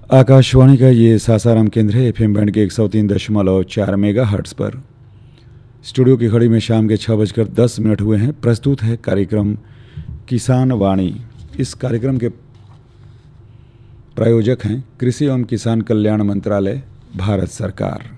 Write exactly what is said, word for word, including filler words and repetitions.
आकाशवाणी का ये सासाराम केंद्र है। एफएम बैंड के एक सौ तीन दशमलव चार मेगा हर्ट्स पर। स्टूडियो की घड़ी में शाम के छः बजकर दस मिनट हुए हैं। प्रस्तुत है कार्यक्रम किसान वाणी। इस कार्यक्रम के प्रायोजक हैं कृषि एवं किसान कल्याण मंत्रालय, भारत सरकार।